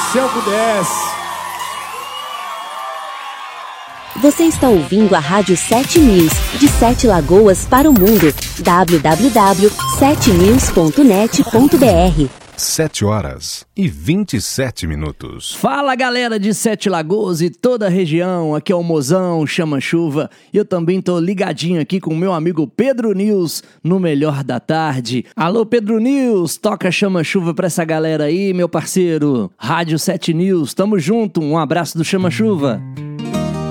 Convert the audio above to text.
Se eu pudesse. Você está ouvindo a Rádio 7 News, de 7 Lagoas para o mundo. www.7news.net.br 7h27. Fala, galera de Sete Lagoas e toda a região, aqui é o Mozão Chama Chuva e eu também tô ligadinho aqui com o meu amigo Pedro News no Melhor da Tarde. Alô, Pedro News, toca Chama Chuva pra essa galera aí, meu parceiro. Rádio 7 News, tamo junto, um abraço do Chama Chuva.